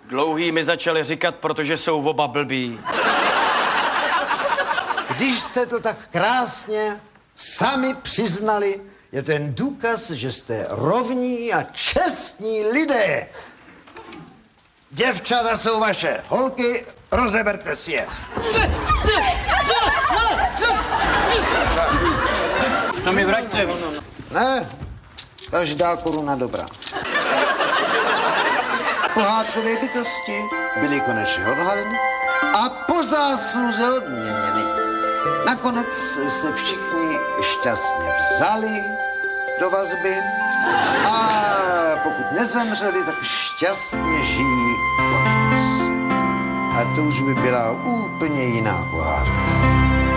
Dlouhý mi začali říkat, protože jsou oba blbí. Když jste to tak krásně sami přiznali, je to jen důkaz, že jste rovní a čestní lidé. Děvčata jsou vaše, holky, rozeberte si je. No mi vraťte. Ne, každá koruna dobrá. Pohádkové bytosti byly konečně odhaleny a po zásluze odměněny. Nakonec se všichni šťastně vzali do vazby a pokud nezemřeli, tak šťastně žijí podnes. A to už by byla úplně jiná pohádka.